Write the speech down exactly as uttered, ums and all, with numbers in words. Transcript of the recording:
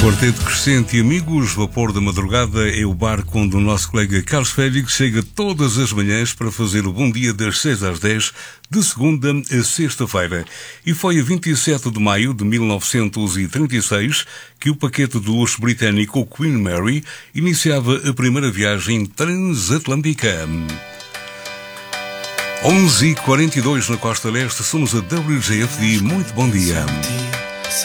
Quarteto Crescente e amigos, Vapor da Madrugada é o barco onde o nosso colega Carlos Félix chega todas as manhãs para fazer o bom dia das seis às dez, de segunda a sexta-feira. E foi a vinte e sete de maio de mil novecentos e trinta e seis que o paquete do luxo britânico Queen Mary iniciava a primeira viagem transatlântica. onze e quarenta e dois na Costa Leste, somos a W J F D. Muito bom dia.